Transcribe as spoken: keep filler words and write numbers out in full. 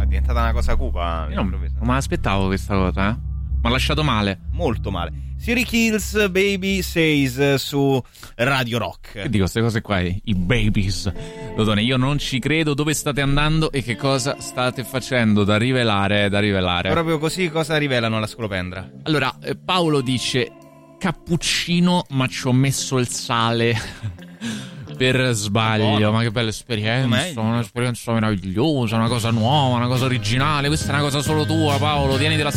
diventata una cosa cupa. Io non, non me l'aspettavo questa cosa, eh. Mi ha lasciato male. Molto male. Siri Kills Baby Says su Radio Rock. Che dico queste cose qua, i babies. Dodone, io non ci credo. Dove state andando e che cosa state facendo? Da rivelare, da rivelare. Proprio così, cosa rivelano alla scolopendra? Allora, eh, Paolo dice cappuccino, ma ci ho messo il sale per sbaglio. Buono. Ma che bella esperienza, Meglio. un'esperienza meravigliosa, una cosa nuova, una cosa originale. Questa è una cosa solo tua, Paolo, tienitela